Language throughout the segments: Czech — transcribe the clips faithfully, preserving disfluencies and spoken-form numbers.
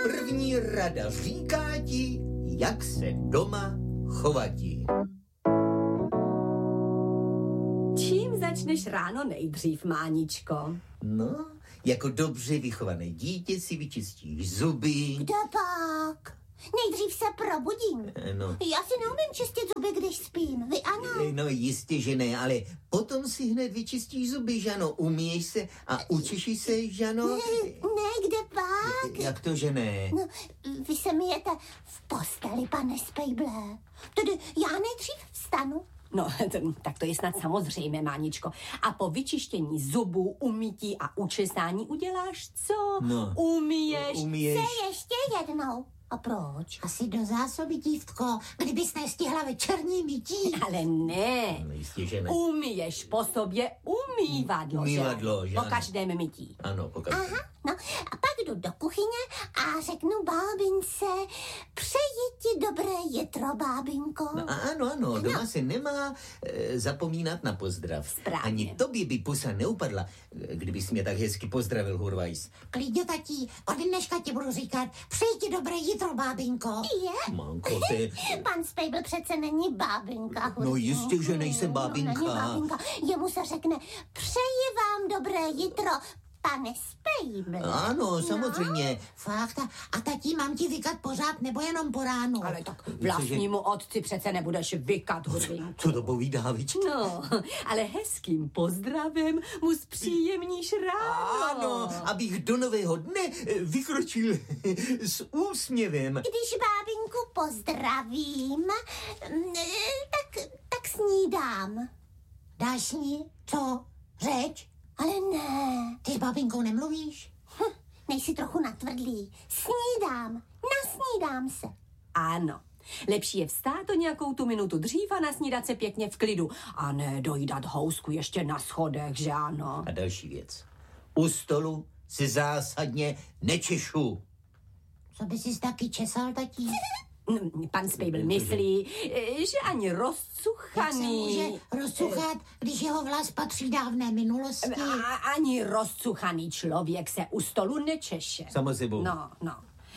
První rada říká ti, jak se doma chovati. Čím začneš ráno nejdřív, Máničko? No, jako dobře vychované dítě si vyčistíš zuby. Kdo pak? Nejdřív se probudím. No. Já si neumím čistit zuby, když spím. Vy ano? No jistě, že ne, ale potom si hned vyčistíš zuby, Žano. Umíješ se a učíš se, Žano? Ne, ne, kde pak? Jak to, že ne? No, vy se myjete v posteli, pane Spejble. Tedy já nejdřív vstanu. No, to, tak to je snad samozřejmé, Máničko. A po vyčištění zubů, umytí a učesání uděláš co? No. Umíješ. Umíješ. Se ještě jednou. A proč? Asi do zásoby, dívko, kdybys nestihla večerní mytí. Ale ne. No jistě, že ne. Umíješ po sobě umývadlo, Umývadlo, že Po ano. každém mytí. Ano, po každém. Aha, no a pak jdu do kuchyně a řeknu bábince, přeji ti dobré jitro, bábinko. No, ano, ano, doma se nemá e, zapomínat na pozdrav. Správně. Ani tobě by pusa neupadla, kdybys mě tak hezky pozdravil, Hurvajs. Klidně, tatí, od dneška ti budu říkat, přeji ti dobré jitro, bábinko. Je? Manko, ty... Pan Spejbl přece není bábinka. No jistě, že nejsem bábinka. No, není bábinka. Jemu se řekne, přeji vám dobré jitro, pane Spejbl. Ano, samozřejmě. Fakt, a, a tatí, mám ti vykat pořád, nebo jenom po ránu? Ale tak vlastnímu otci přece nebudeš vykat, Hurvinku. Co to povídá, viď? No, ale hezkým pozdravem mu zpříjemníš ráno. Ano, abych do nového dne eh, vykročil s úsměvem. Když bábinku pozdravím, mm, tak, tak snídám. Dáš s ní? Co? Řeč? Ale ne. Ty s bábinkou nemluvíš? Hm, nejsi trochu natvrdlý. Snídám. Nasnídám se. Ano. Lepší je vstát o nějakou tu minutu dřív a nasnídat se pěkně v klidu. A ne dojídat housku ještě na schodech, že ano? A další věc. U stolu si zásadně nečešu. Co by jsi taky česal, tatí? Pan Spejbl myslí, že ani Jak se rozcuchaný... může rozcuchat, když jeho vlas patří dávné minulosti? A, ani rozcuchaný člověk se u stolu nečeše. Samo sebou. No, no.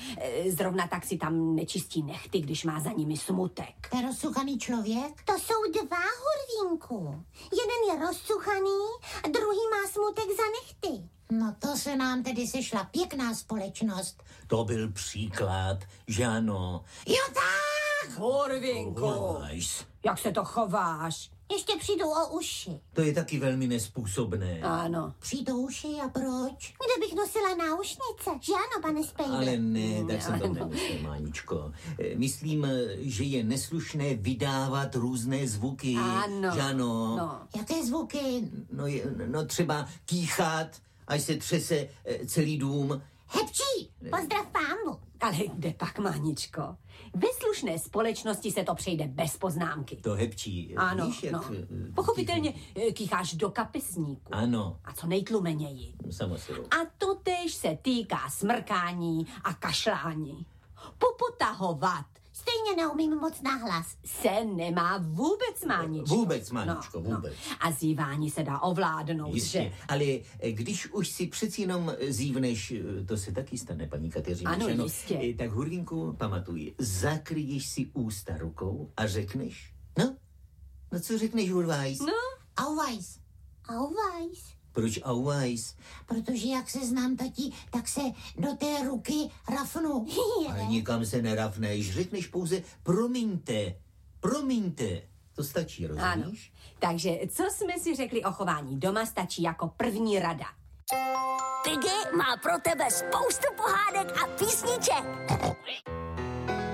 E, Zrovna tak si tam nečistí nechty, když má za nimi smutek. To je rozcuchaný člověk? To jsou dva, Hurvínku. Jeden je rozcuchaný a druhý má smutek za nechty. No to se nám tedy sešla pěkná společnost. To byl příklad, že ano. Jo tak! Hurvinku, Hurvajs. jak se to chováš? Ještě přijdu o uši. To je taky velmi nespůsobné. Ano. Přijdou uši a proč? Kde bych nosila náušnice? Že ano, pane Spejbl? Ale ne, tak jsem to Ano. nemyslel, Máničko. Eh, Myslím, že je neslušné vydávat různé zvuky. Ano. Že ano. No. Jaké zvuky? No, je, no třeba kýchat, až se třese eh, celý dům. Hepčí! Pozdrav pámbu. Ale kde pak, Máničko? Ve slušné společnosti se to přejde bez poznámky. To hepčí. Ano, Víš, jak, no. eh, Pochopitelně eh, kýcháš do kapesníku. Ano, A co nejtlumeněji. samozřejmě. A to též se týká smrkání a kašlání. Popotahovat Stejně neumím moc nahlas. se nemá vůbec, Máničko. Vůbec, Máničko, vůbec. No. A zívání se dá ovládnout, Jistě, že? ale eh, když už si přeci jenom zívneš, eh, to se taky stane, paní Kateřina, Ano, že ano? jistě. Eh, Tak Hurvinku, pamatuj, zakryješ si ústa rukou a řekneš, no, no co řekneš, Hurvajs? No, Auweis. Auweis. Proč Auweis? Protože jak se znám, tatí, tak se do té ruky rafnu. Ale nikam se nerafneš, řekneš pouze promiňte, promiňte. To stačí, ano. rozumíš? Takže co jsme si řekli o chování doma, stačí jako první rada. Piggy má pro tebe spoustu pohádek a písniček.